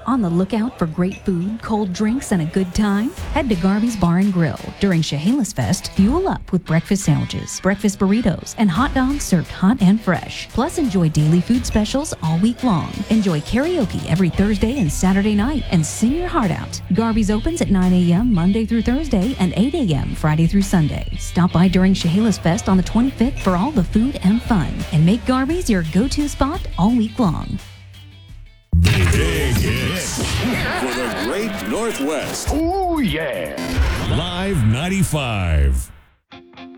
On the lookout for great food, cold drinks, and a good time? Head to Garvey's Bar and Grill. During Chehalis Fest, fuel up with breakfast sandwiches, breakfast burritos, and hot dogs served hot and fresh. Plus, enjoy daily food specials all week long. Enjoy karaoke every Thursday and Saturday night and sing your heart out. Garvey's opens at 9 a.m. Monday through Thursday and 8 a.m. Friday through Sunday. Stop by during Chehalis Fest on the 25th for all the food and fun. And make Garvey's your go-to spot all week long. Big hits for the Great Northwest. Oh, yeah. Live 95.